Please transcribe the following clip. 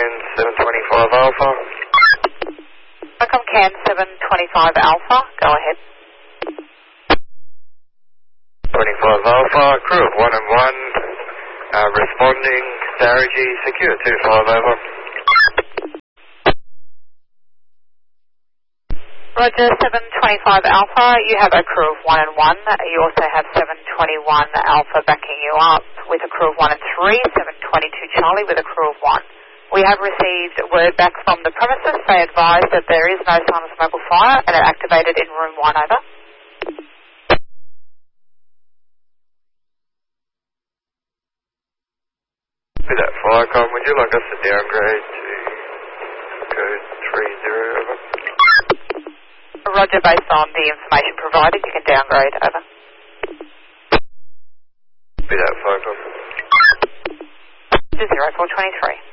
Can 725 Alpha. Welcome, Can 725 Alpha. Go ahead. 25 Alpha, crew of 1 and 1, responding, Starigi, secure 25 over. Roger, 725 Alpha, you have a crew of 1 and 1. You also have 721 Alpha backing you up with a crew of 1 and 3, 722 Charlie with a crew of 1. We have received word back from the premises. They advise that there is no sign of smoke or fire and are activated in room 1 over. With that Firecom, would you like us to downgrade to code 30 over? Roger, based on the information provided, you can downgrade over. With that Firecom. 0423.